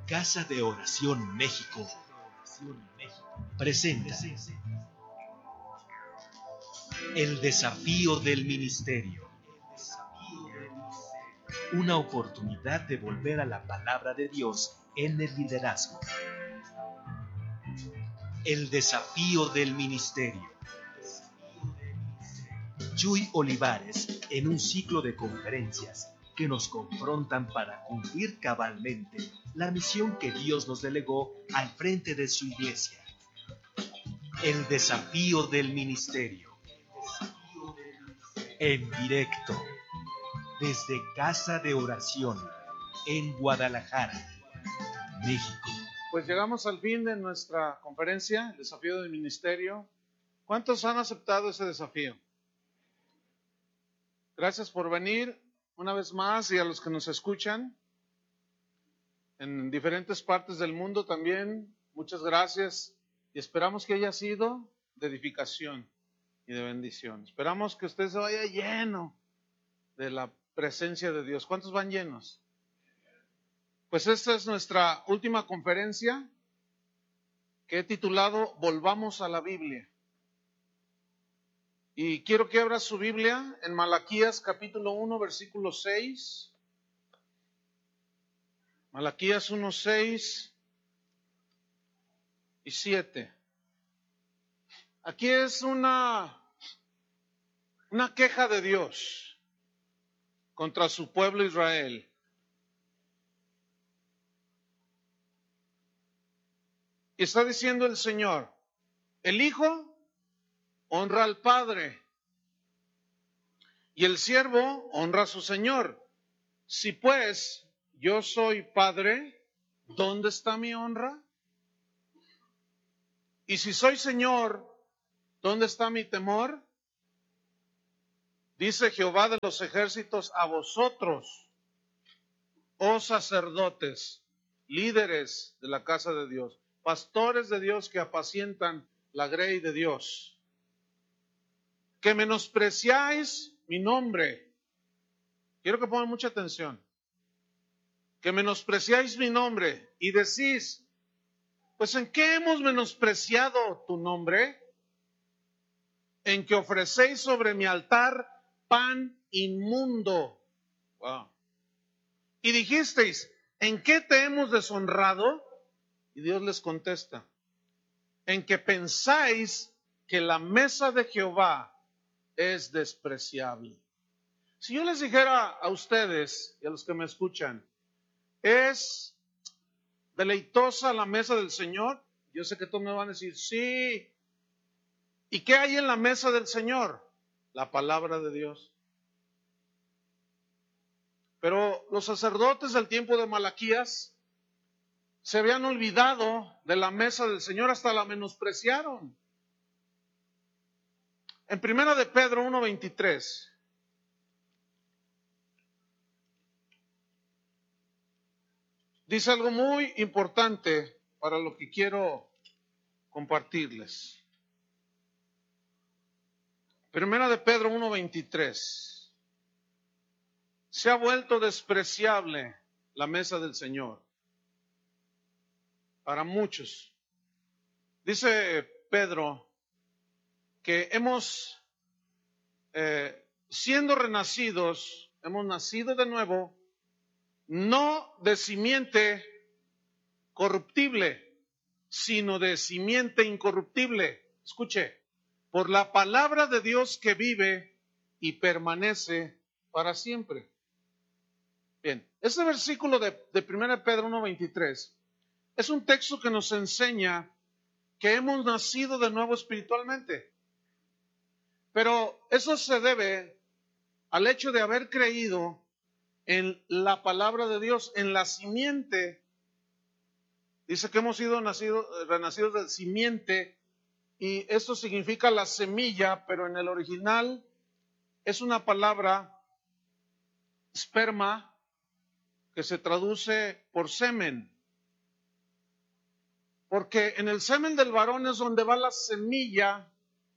Casa de Oración México presenta el desafío del ministerio. Una oportunidad de volver a la palabra de Dios en el liderazgo. El desafío del ministerio. Chuy Olivares, en un ciclo de conferencias que nos confrontan para cumplir cabalmente la misión que Dios nos delegó al frente de su iglesia. El desafío del ministerio. En directo, desde Casa de Oración, en Guadalajara, México. Pues llegamos al fin de nuestra conferencia, el desafío del ministerio. ¿Cuántos han aceptado ese desafío? Gracias por venir una vez más, y a los que nos escuchan en diferentes partes del mundo también, muchas gracias, y esperamos que haya sido de edificación y de bendición. Esperamos que usted se vaya lleno de la presencia de Dios. ¿Cuántos van llenos? Pues esta es nuestra última conferencia que he titulado Volvamos a la Biblia. Y quiero que abra su Biblia en Malaquías capítulo 1, versículo 6. Malaquías 1, 6 y 7. Aquí es una queja de Dios contra su pueblo Israel. Y está diciendo el Señor, el Hijo honra al Padre y el siervo honra a su Señor. Si pues yo soy Padre, ¿dónde está mi honra? Y si soy Señor, ¿dónde está mi temor? Dice Jehová de los ejércitos a vosotros, oh sacerdotes, líderes de la casa de Dios, pastores de Dios que apacientan la grey de Dios, que menospreciáis mi nombre. Quiero que pongan mucha atención. Que menospreciáis mi nombre y decís, pues ¿en qué hemos menospreciado tu nombre? En que ofrecéis sobre mi altar pan inmundo. Wow. Y dijisteis, ¿en qué te hemos deshonrado? Y Dios les contesta, en que pensáis que la mesa de Jehová es despreciable. Si yo les dijera a ustedes y a los que me escuchan, ¿es deleitosa la mesa del Señor? Yo sé que todos me van a decir, sí. ¿Y qué hay en la mesa del Señor? La palabra de Dios. Pero los sacerdotes del tiempo de Malaquías se habían olvidado de la mesa del Señor, hasta la menospreciaron. En 1 de Pedro 1:23 dice algo muy importante para lo que quiero compartirles. 1 de Pedro 1:23. Se ha vuelto despreciable la mesa del Señor para muchos. Dice Pedro que hemos, siendo renacidos, hemos nacido de nuevo, no de simiente corruptible, sino de simiente incorruptible. Escuche, por la palabra de Dios que vive y permanece para siempre. Bien, este versículo de 1 Pedro 1:23 es un texto que nos enseña que hemos nacido de nuevo espiritualmente. Pero eso se debe al hecho de haber creído en la palabra de Dios, en la simiente. Dice que hemos sido renacidos de simiente, y esto significa la semilla, pero en el original es una palabra, esperma, que se traduce por semen. Porque en el semen del varón es donde va la semilla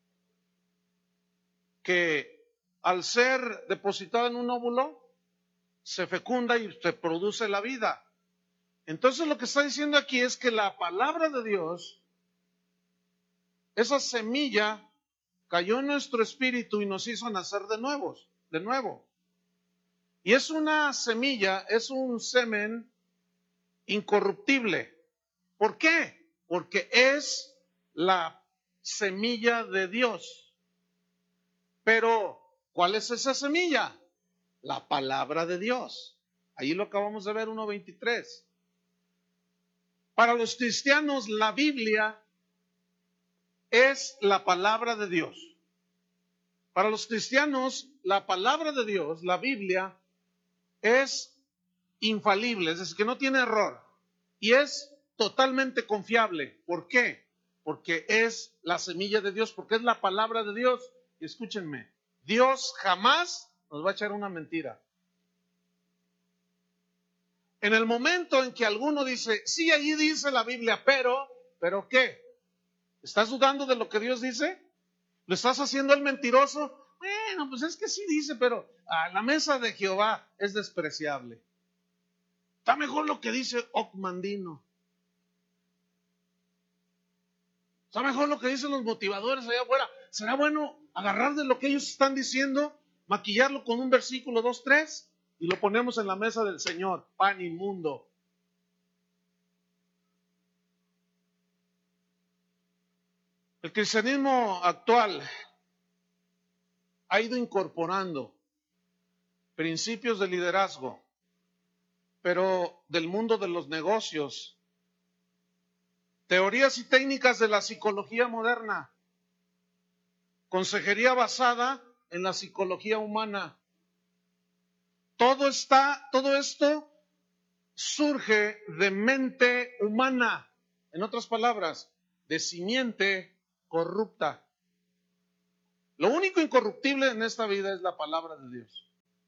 que al ser depositada en un óvulo se fecunda y se produce la vida. Entonces lo que está diciendo aquí es que la palabra de Dios, esa semilla, cayó en nuestro espíritu y nos hizo nacer de nuevo. Y es una semilla, es un semen incorruptible. ¿Por qué? Porque es la semilla de Dios. Pero, ¿cuál es esa semilla? La palabra de Dios. Ahí lo acabamos de ver, 1:23. Para los cristianos, la Biblia es la palabra de Dios. Para los cristianos, la palabra de Dios, la Biblia, es infalible, es decir, que no tiene error. Y es totalmente confiable. ¿Por qué? Porque es la semilla de Dios, porque es la palabra de Dios. Y escúchenme, Dios jamás nos va a echar una mentira. En el momento en que alguno dice, sí, allí dice la Biblia, ¿pero qué? ¿Estás dudando de lo que Dios dice? ¿Lo estás haciendo el mentiroso? Bueno, pues es que sí dice, pero la mesa de Jehová es despreciable. Está mejor lo que dice Ocmandino. Está mejor lo que dicen los motivadores allá afuera. ¿Será bueno agarrar de lo que ellos están diciendo, maquillarlo con un versículo 2, 3 y lo ponemos en la mesa del Señor? Pan inmundo. El cristianismo actual ha ido incorporando principios de liderazgo, pero del mundo de los negocios, teorías y técnicas de la psicología moderna, consejería basada en la psicología humana. Todo esto surge de mente humana, en otras palabras, de simiente corrupta. Lo único incorruptible en esta vida es la palabra de Dios.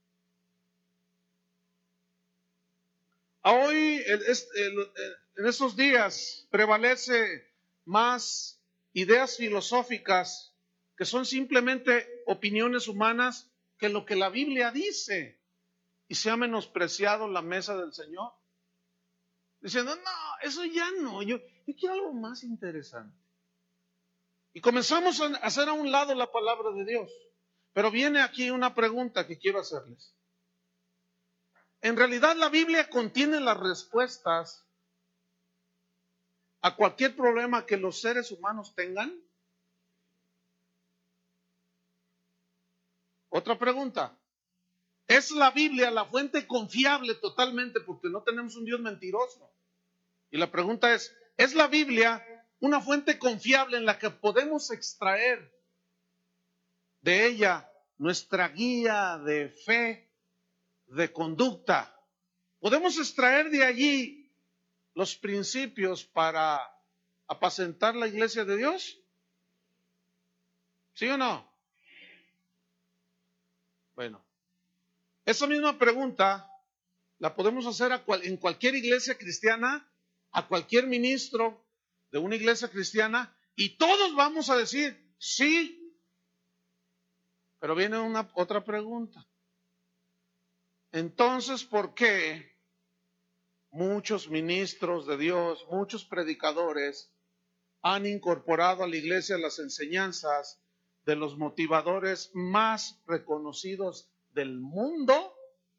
Hoy, en estos días, prevalece más ideas filosóficas que son simplemente opiniones humanas que lo que la Biblia dice. Y se ha menospreciado la mesa del Señor. Diciendo, no, eso ya no, yo quiero algo más interesante. Y comenzamos a hacer a un lado la palabra de Dios. Pero viene aquí una pregunta que quiero hacerles. En realidad la Biblia contiene las respuestas a cualquier problema que los seres humanos tengan. Otra pregunta. ¿Es la Biblia la fuente confiable totalmente porque no tenemos un Dios mentiroso? Y la pregunta ¿es la Biblia una fuente confiable en la que podemos extraer de ella nuestra guía de fe, de conducta? ¿Podemos extraer de allí los principios para apacentar la iglesia de Dios? ¿Sí o no? Bueno, esa misma pregunta la podemos hacer en cualquier iglesia cristiana, a cualquier ministro de una iglesia cristiana, y todos vamos a decir, sí. Pero viene otra pregunta. Entonces, ¿por qué muchos ministros de Dios, muchos predicadores han incorporado a la iglesia las enseñanzas de los motivadores más reconocidos del mundo?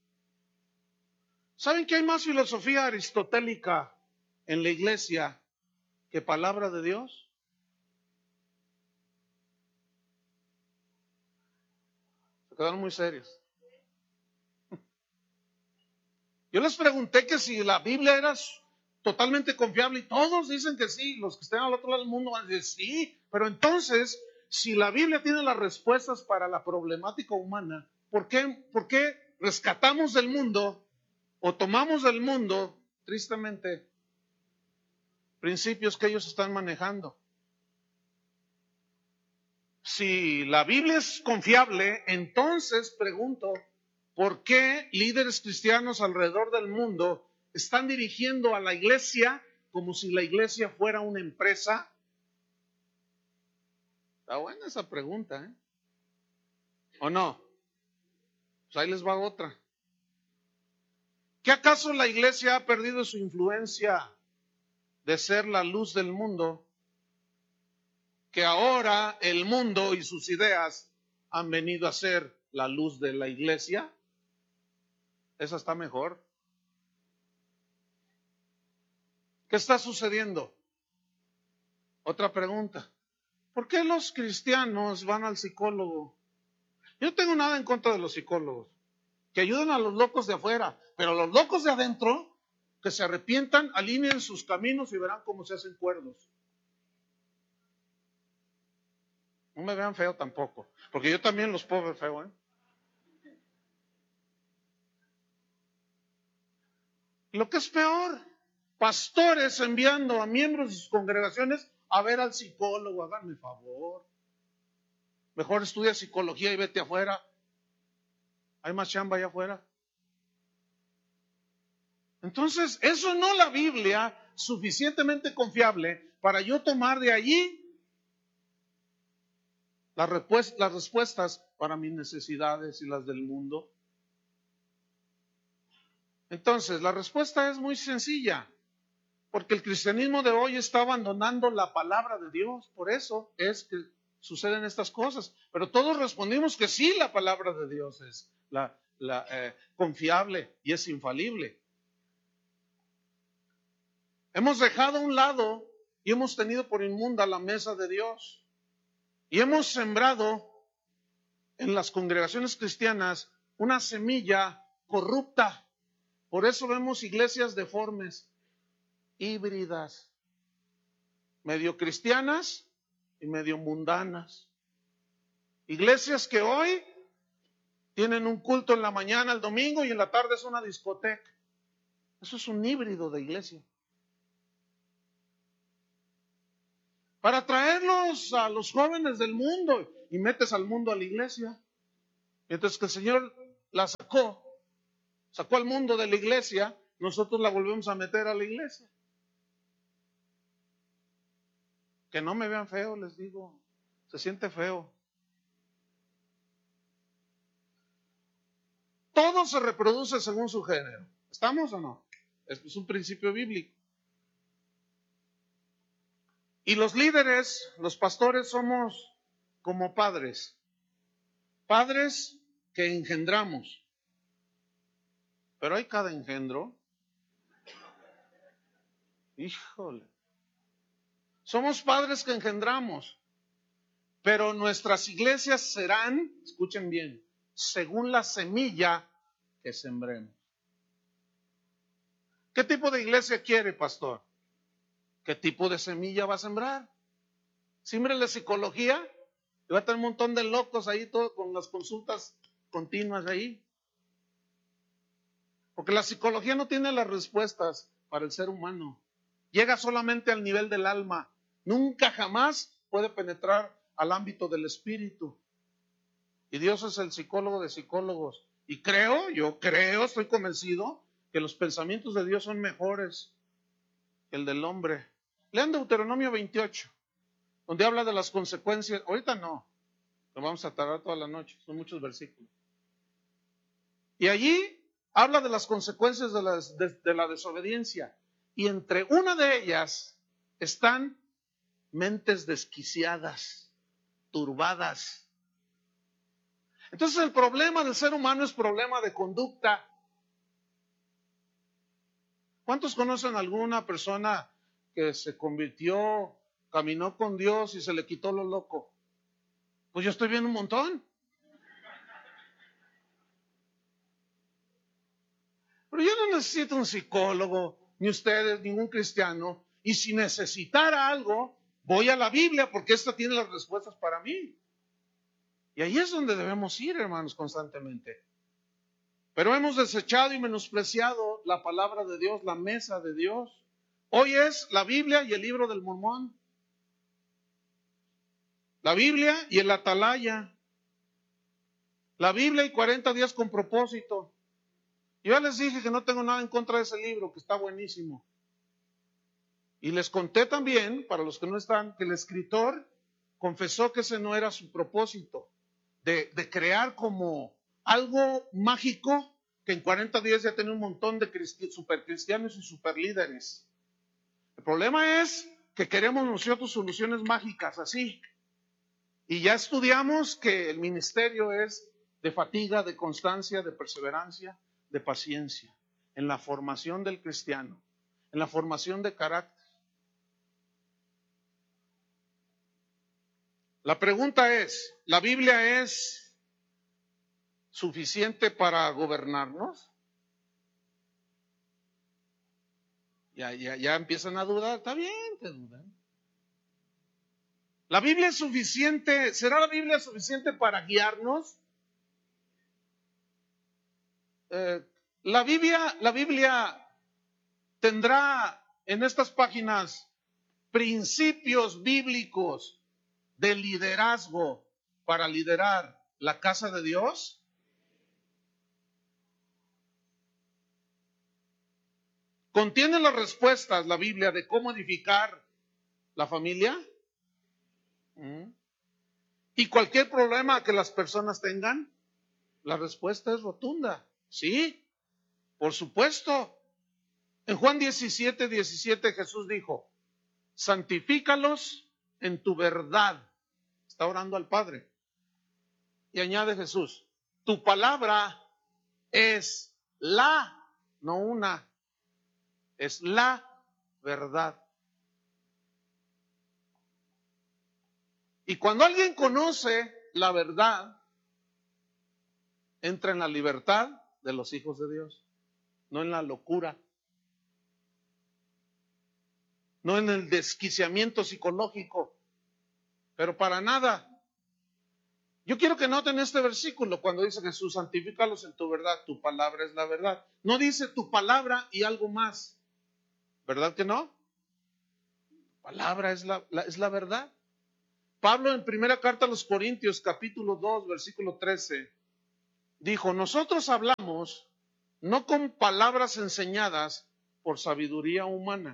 ¿Saben que hay más filosofía aristotélica en la iglesia que palabra de Dios? Se quedaron muy serios. Yo les pregunté que si la Biblia era totalmente confiable y todos dicen que sí. Los que estén al otro lado del mundo van a decir sí. Pero entonces, si la Biblia tiene las respuestas para la problemática humana, ¿por qué rescatamos del mundo o tomamos del mundo, tristemente, principios que ellos están manejando? Si la Biblia es confiable, entonces pregunto, ¿por qué líderes cristianos alrededor del mundo están dirigiendo a la iglesia como si la iglesia fuera una empresa? Está buena esa pregunta, ¿eh? ¿O no? Pues ahí les va otra. ¿Qué acaso la iglesia ha perdido su influencia de ser la luz del mundo? Que ahora el mundo y sus ideas han venido a ser la luz de la iglesia. Esa está mejor. ¿Qué está sucediendo? Otra pregunta. ¿Por qué los cristianos van al psicólogo? Yo no tengo nada en contra de los psicólogos, que ayuden a los locos de afuera, pero los locos de adentro, que se arrepientan, alineen sus caminos y verán cómo se hacen cuerdos. No me vean feo tampoco, porque yo también los puedo ver feo, ¿eh? Lo que es peor, pastores enviando a miembros de sus congregaciones a ver al psicólogo, háganme favor. Mejor estudia psicología y vete afuera. Hay más chamba allá afuera. Entonces, eso no la Biblia suficientemente confiable para yo tomar de allí las respuestas para mis necesidades y las del mundo. Entonces, la respuesta es muy sencilla, porque el cristianismo de hoy está abandonando la palabra de Dios. Por eso es que suceden estas cosas. Pero todos respondimos que sí, la palabra de Dios es confiable y es infalible. Hemos dejado a un lado y hemos tenido por inmunda la mesa de Dios. Y hemos sembrado en las congregaciones cristianas una semilla corrupta. Por eso vemos iglesias deformes, híbridas, medio cristianas y medio mundanas. Iglesias que hoy tienen un culto en la mañana, el domingo, y en la tarde es una discoteca. Eso es un híbrido de iglesia. Para traerlos a los jóvenes del mundo y metes al mundo a la iglesia. Mientras que el Señor la sacó al mundo de la iglesia, nosotros la volvemos a meter a la iglesia. Que no me vean feo, les digo, se siente feo. Todo se reproduce según su género. ¿Estamos o no? Es un principio bíblico. Y los líderes, los pastores, somos como padres. Padres que engendramos. Pero hay cada engendro. Híjole. Somos padres que engendramos. Pero nuestras iglesias serán, escuchen bien, según la semilla que sembremos. ¿Qué tipo de iglesia quiere, pastor? ¿Qué tipo de semilla va a sembrar? Símbrele psicología y va a tener un montón de locos ahí, todo con las consultas continuas ahí. Porque la psicología no tiene las respuestas para el ser humano. Llega solamente al nivel del alma. Nunca jamás puede penetrar al ámbito del espíritu. Y Dios es el psicólogo de psicólogos. Y yo creo, estoy convencido que los pensamientos de Dios son mejores que el del hombre. Lean Deuteronomio 28, donde habla de las consecuencias. Ahorita no, lo vamos a tardar toda la noche, son muchos versículos. Y allí habla de las consecuencias de la desobediencia. Y entre una de ellas están mentes desquiciadas, turbadas. Entonces el problema del ser humano es problema de conducta. ¿Cuántos conocen alguna persona que se convirtió, caminó con Dios y se le quitó lo loco? Pues yo estoy viendo un montón. Pero yo no necesito un psicólogo, ni ustedes, ningún cristiano. Y si necesitara algo, voy a la Biblia porque esta tiene las respuestas para mí. Y ahí es donde debemos ir, hermanos, constantemente. Pero hemos desechado y menospreciado la palabra de Dios, la mesa de Dios. Hoy es la Biblia y el libro del Mormón. La Biblia y el Atalaya. La Biblia y 40 días con propósito. Yo ya les dije que no tengo nada en contra de ese libro, que está buenísimo. Y les conté también, para los que no están, que el escritor confesó que ese no era su propósito, de crear como algo mágico que en 40 días ya tiene un montón de supercristianos y superlíderes. El problema es que queremos nosotros soluciones mágicas así. Y ya estudiamos que el ministerio es de fatiga, de constancia, de perseverancia, de paciencia, en la formación del cristiano, en la formación de carácter. La pregunta es, ¿la Biblia es suficiente para gobernarnos? Ya empiezan a dudar. Está bien que dudan. ¿La Biblia es suficiente? ¿Será la Biblia suficiente para guiarnos? La Biblia tendrá en estas páginas principios bíblicos de liderazgo para liderar la casa de Dios. ¿Contiene las respuestas la Biblia de cómo edificar la familia? ¿Y cualquier problema que las personas tengan? La respuesta es rotunda. Sí, por supuesto. En Juan 17:17 Jesús dijo, santifícalos en tu verdad. Está orando al Padre. Y añade Jesús, tu palabra es no una, es la verdad. Y cuando alguien conoce la verdad, entra en la libertad de los hijos de Dios, no en la locura, no en el desquiciamiento psicológico, pero para nada. Yo quiero que noten este versículo cuando dice Jesús, santifícalos en tu verdad, tu palabra es la verdad. No dice tu palabra y algo más, ¿verdad que no? Tu palabra es la verdad. Pablo en primera carta a los Corintios, capítulo 2, versículo 13, dijo, nosotros hablamos no con palabras enseñadas por sabiduría humana,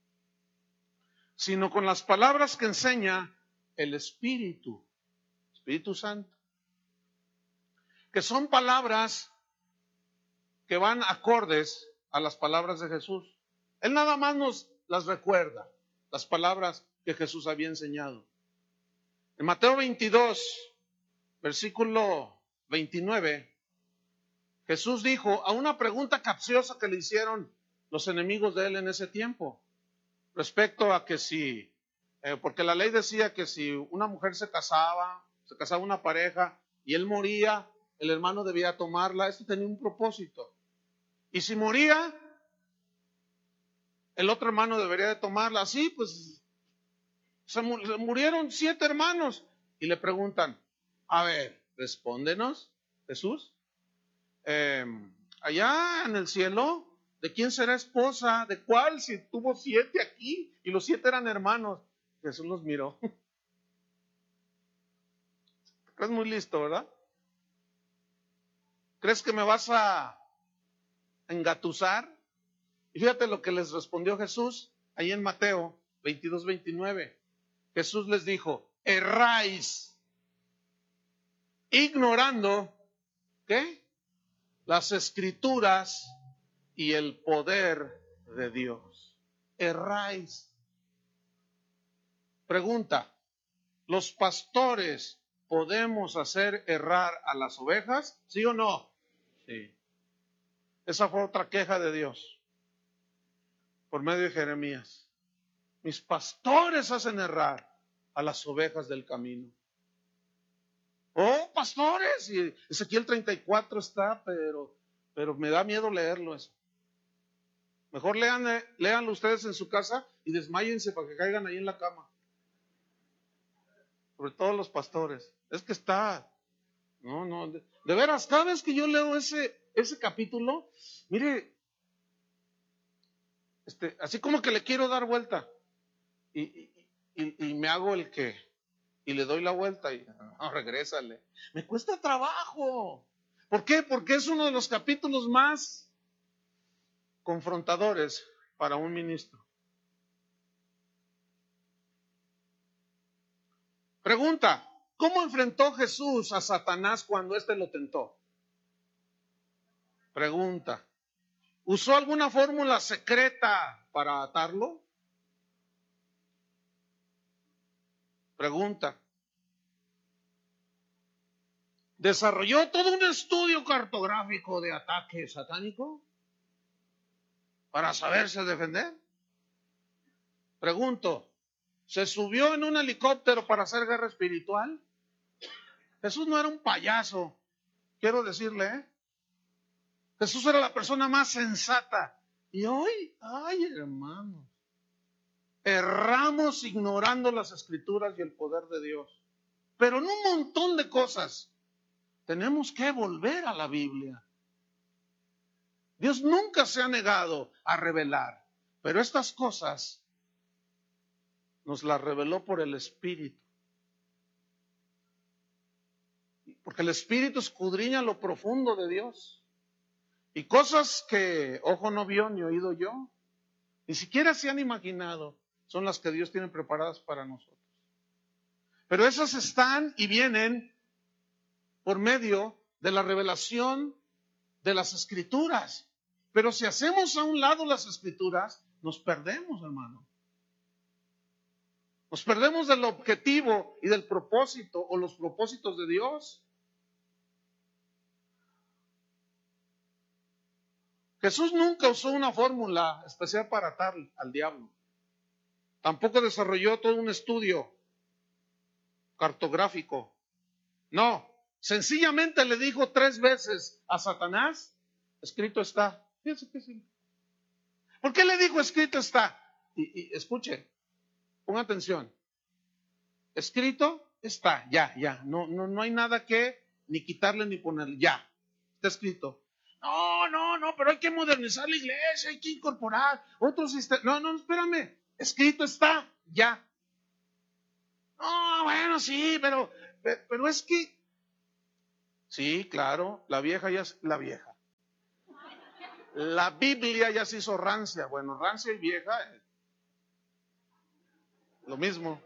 sino con las palabras que enseña el Espíritu Santo, que son palabras que van acordes a las palabras de Jesús. Él nada más nos las recuerda, las palabras que Jesús había enseñado. En Mateo 22, versículo 29, Jesús dijo a una pregunta capciosa que le hicieron los enemigos de él en ese tiempo, respecto a que si, porque la ley decía que si una mujer se casaba una pareja y él moría, el hermano debía tomarla. Esto tenía un propósito. Y si moría, el otro hermano debería de tomarla. Así pues, se murieron 7 hermanos. Y le preguntan, a ver, respóndenos, Jesús, allá en el cielo, ¿de quién será esposa? ¿De cuál? Si tuvo 7 aquí y los 7 eran hermanos. Jesús los miró. Es muy listo, ¿verdad? ¿Crees que me vas a engatusar? Y fíjate lo que les respondió Jesús ahí en Mateo 22:29. Jesús les dijo, erráis, ignorando, ¿qué? Las escrituras y el poder de Dios. Erráis. Pregunta, ¿los pastores podemos hacer errar a las ovejas? ¿Sí o no? Sí. Esa fue otra queja de Dios por medio de Jeremías. Mis pastores hacen errar a las ovejas del camino. Oh, pastores, y Ezequiel 34 está, pero me da miedo leerlo eso. Mejor léanlo ustedes en su casa y desmáyense para que caigan ahí en la cama. Sobre todo los pastores. Es que está, no, de veras, cada vez que yo leo ese capítulo, mire, así como que le quiero dar vuelta y me hago el que, y le doy la vuelta y no, regrésale. Me cuesta trabajo. ¿Por qué? Porque es uno de los capítulos más confrontadores para un ministro. Pregunta, ¿cómo enfrentó Jesús a Satanás cuando éste lo tentó? Pregunta. ¿Usó alguna fórmula secreta para atarlo? Pregunta. ¿Desarrolló todo un estudio cartográfico de ataque satánico para saberse defender? Pregunto. ¿Se subió en un helicóptero para hacer guerra espiritual? Jesús no era un payaso, quiero decirle, ¿eh? Jesús era la persona más sensata. Y hoy, ay hermanos, erramos ignorando las escrituras y el poder de Dios. Pero en un montón de cosas tenemos que volver a la Biblia. Dios nunca se ha negado a revelar, pero estas cosas nos las reveló por el Espíritu. Porque el Espíritu escudriña lo profundo de Dios. Y cosas que ojo no vio ni oído yo, ni siquiera se han imaginado, son las que Dios tiene preparadas para nosotros. Pero esas están y vienen por medio de la revelación de las Escrituras. Pero si hacemos a un lado las Escrituras, nos perdemos, hermano. Nos perdemos del objetivo y del propósito o los propósitos de Dios. Jesús nunca usó una fórmula especial para atar al diablo. Tampoco desarrolló todo un estudio cartográfico. No, sencillamente le dijo 3 veces a Satanás, escrito está. Fíjense qué simple. ¿Por qué le dijo escrito está? Y escuche, ponga atención. Escrito está, ya. No hay nada que ni quitarle ni ponerle, ya. Está escrito. No, pero hay que modernizar la iglesia, hay que incorporar otros sistemas. No, espérame. Escrito está, ya. No, bueno, sí, pero es que. Sí, claro, la vieja ya es la vieja. La Biblia ya se hizo rancia. Bueno, rancia y vieja, lo mismo.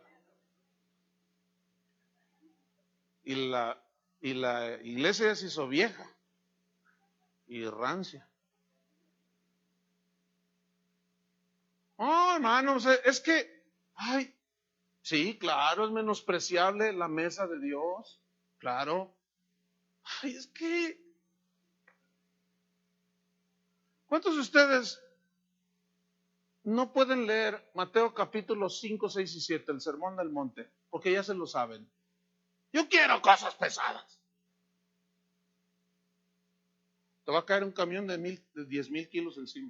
Y la iglesia ya se hizo vieja y rancia. Oh, hermanos, es que, ay, sí, claro, es menospreciable la mesa de Dios, claro. Ay, es que, ¿cuántos de ustedes no pueden leer Mateo capítulo 5, 6 y 7, el Sermón del Monte? Porque ya se lo saben. Yo quiero cosas pesadas. Te va a caer un camión de 10,000 kilos encima.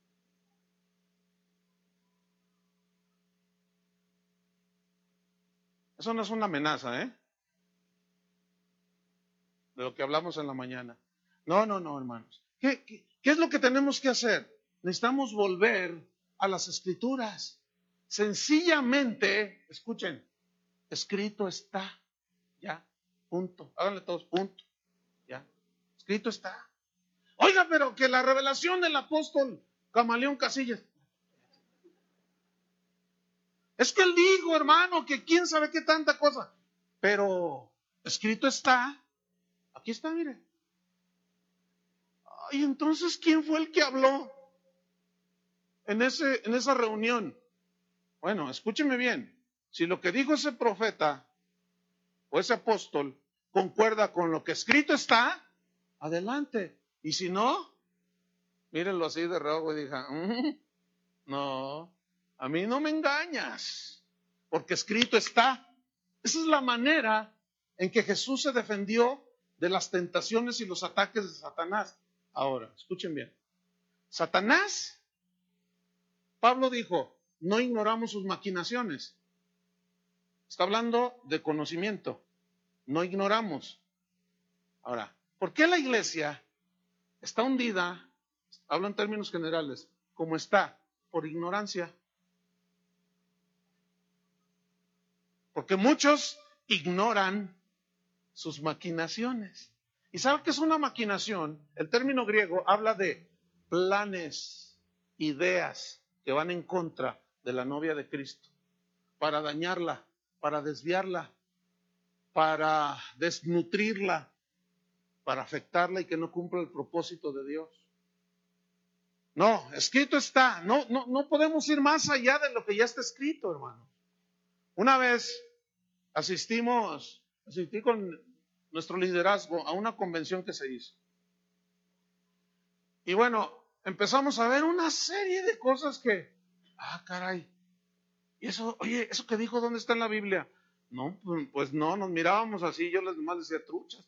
Eso no es una amenaza, ¿eh? De lo que hablamos en la mañana. No, hermanos. ¿Qué es lo que tenemos que hacer? Necesitamos volver a las Escrituras. Sencillamente, escuchen, escrito está. Ya, punto. Háganle todos, punto. Ya, escrito está. Oiga, pero que la revelación del apóstol Camaleón Casillas. Es que él dijo, hermano, que quién sabe qué tanta cosa. Pero escrito está. Aquí está, mire. Ay, entonces, ¿quién fue el que habló en esa reunión? Bueno, escúcheme bien. Si lo que dijo ese profeta o ese apóstol concuerda con lo que escrito está, adelante. Y si no, mírenlo así de reojo y diga, no, a mí no me engañas, porque escrito está. Esa es la manera en que Jesús se defendió de las tentaciones y los ataques de Satanás. Ahora, escuchen bien. Satanás, Pablo dijo, no ignoramos sus maquinaciones. Está hablando de conocimiento. No ignoramos. Ahora, ¿por qué la iglesia está hundida? Hablo en términos generales. Como está, por ignorancia. Porque muchos ignoran sus maquinaciones. ¿Y sabe qué es una maquinación? El término griego habla de planes, ideas que van en contra de la novia de Cristo, para dañarla, para desviarla, para desnutrirla. para afectarla y que no cumpla el propósito de Dios. No, escrito está. No podemos ir más allá de lo que ya está escrito, hermano. Una vez asistí con nuestro liderazgo a una convención que se hizo. Y bueno, empezamos a ver una serie de cosas que, caray. Y eso, oye, eso que dijo, ¿dónde está en la Biblia? No, pues no, nos mirábamos así, yo les demás decía, truchas.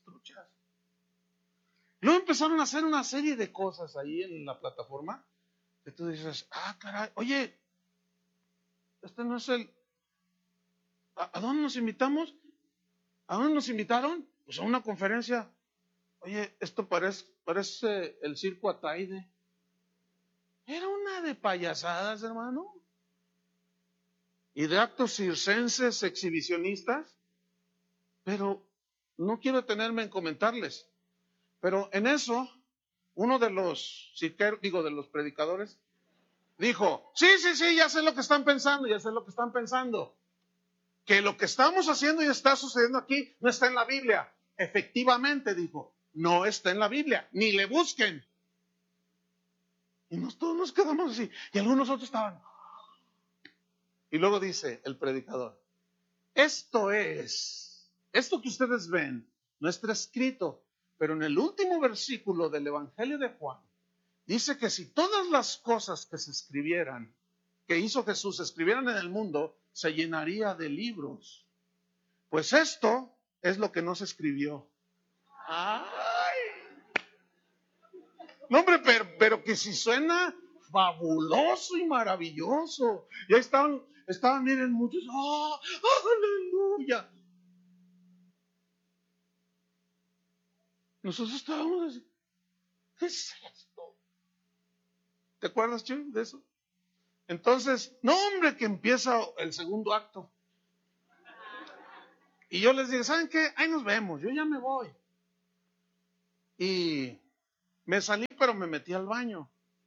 Luego empezaron a hacer una serie de cosas ahí en la plataforma, que tú dices, caray, oye, este no es ¿a dónde nos invitamos? ¿A dónde nos invitaron? Pues a una conferencia. Oye, esto parece el circo Ataide. Era una de payasadas, hermano. Y de actos circenses exhibicionistas. Pero no quiero detenerme en comentarles. Pero en eso, uno de los de los predicadores, dijo, sí, ya sé lo que están pensando. Que lo que estamos haciendo y está sucediendo aquí no está en la Biblia. Efectivamente, dijo, no está en la Biblia, ni le busquen. Y todos nos quedamos así. Y algunos otros estaban. Y luego dice el predicador, esto que ustedes ven, no está escrito, pero en el último versículo del Evangelio de Juan, dice que si todas las cosas que se escribieran, que hizo Jesús, se escribieran en el mundo, se llenaría de libros. Pues esto es lo que no se escribió. ¡Ay! No, hombre, pero que si suena fabuloso y maravilloso. Y ahí estaban, miren, muchos, ¡aleluya! Nosotros estábamos así, ¿qué es esto? ¿Te acuerdas, Chuy, de eso? Entonces, no, hombre, que empieza el segundo acto. Y yo les digo, ¿saben qué? Ahí nos vemos, yo ya me voy. Y me salí, pero me metí al baño.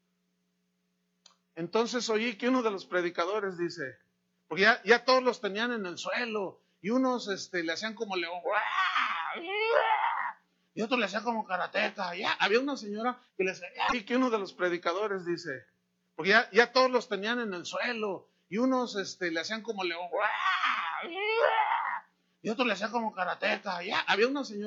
Entonces oí que uno de los predicadores dice, porque ya todos los tenían en el suelo, y unos le hacían como león, y otros le hacían como karateca. Ya había una señora que le hacía, y que uno de los predicadores dice, porque ya todos los tenían en el suelo, y unos le hacían como león, y otros le hacían como karateca. Ya había una señora